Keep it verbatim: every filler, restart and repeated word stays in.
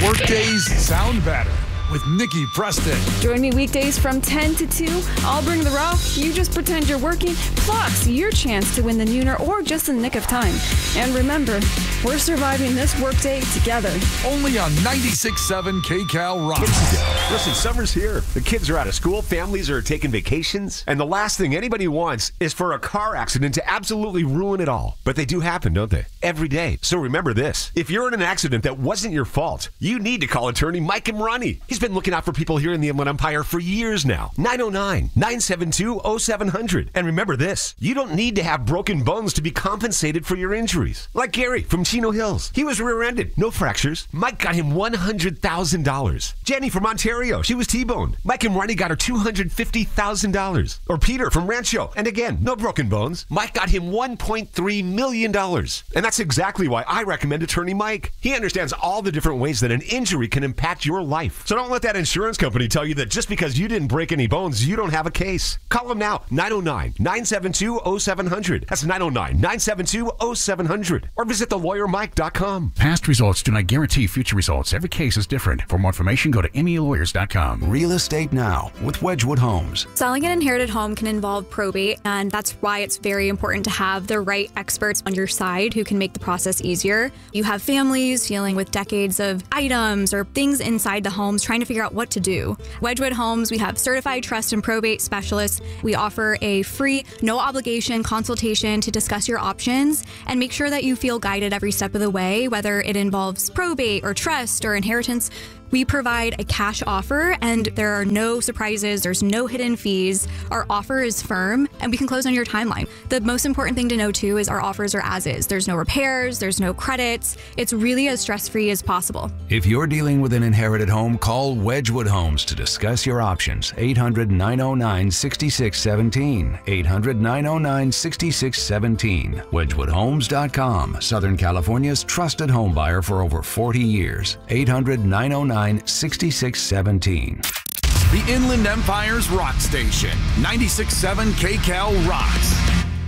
Workdays sound better with Nikki Preston. Join me weekdays from ten to two. I'll bring the raw. You just pretend you're working. Plus, your chance to win the Nooner or just in the nick of time. And remember, we're surviving this workday together. Only on ninety-six point seven K C A L Rock. Listen, summer's here. The kids are out of school. Families are taking vacations. And the last thing anybody wants is for a car accident to absolutely ruin it all. But they do happen, don't they? Every day. So remember this. If you're in an accident that wasn't your fault, you need to call attorney Mike Imrani. He's been looking out for people here in the Inland Empire for years now. nine oh nine, nine seven two, oh seven hundred. And remember this. You don't need to have broken bones to be compensated for your injuries. Like Gary from Chino Hills. He was rear-ended. No fractures. Mike got him one hundred thousand dollars. Jenny from Ontario. She was T-boned. Mike Imrani got her two hundred fifty thousand dollars. Or Peter from Rancho. And again, no broken bones. Mike got him one point three million dollars. And that's exactly why I recommend attorney Mike. He understands all the different ways that an injury can impact your life. So don't let that insurance company tell you that just because you didn't break any bones, you don't have a case. Call him now, nine oh nine, nine seven two, oh seven hundred. That's nine oh nine, nine seven two, oh seven hundred. Or visit the lawyer mike dot com. Past results do not guarantee future results. Every case is different. For more information, go to M E lawyers dot com. Real Estate Now with Wedgwood Homes. Selling an inherited home can involve probate, and that's why it's very important to have the right experts on your side who can make the process easier. You have families dealing with decades of items or things inside the homes trying to figure out what to do. Wedgwood Homes, we have certified trust and probate specialists. We offer a free, no obligation consultation to discuss your options and make sure that you feel guided every step of the way, whether it involves probate or trust or inheritance. We provide a cash offer, and there are no surprises. There's no hidden fees. Our offer is firm, and we can close on your timeline. The most important thing to know, too, is our offers are as is. There's no repairs. There's no credits. It's really as stress-free as possible. If you're dealing with an inherited home, call Wedgwood Homes to discuss your options. eight hundred, nine oh nine, six six one seven. eight hundred, nine oh nine, six six one seven. Wedgwood Homes dot com. Southern California's trusted home buyer for over forty years. eight hundred, nine oh nine, six six one seven. The Inland Empire's rock station, ninety-six point seven K C A L Rocks.